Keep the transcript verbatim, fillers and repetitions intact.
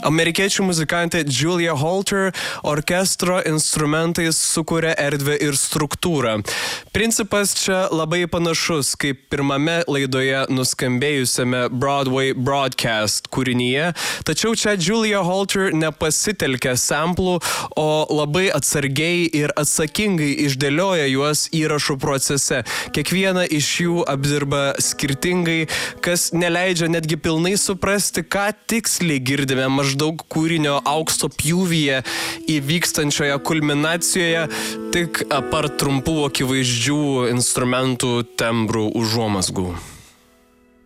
Amerikiečių muzikantė Julia Holter orkestro instrumentais sukuria erdvę ir struktūrą. Principas čia labai panašus kaip pirmame laidoje nuskambėjusiame Broadway Broadcast kūrinyje, tačiau čia Julia Holter nepasitelkia samplų, o labai atsargiai ir atsakingai išdėlioja juos įrašų procese. Kiekvieną iš jų apdirba skirtingai, kas neleidžia netgi pilnai suprasti, ką tiksliai girdime maždaug kūrinio aukso pjūvyje įvykstančioje kulminacijoje, tik apart trumpų akivaizdžių instrumentų tembrų užuomazgų.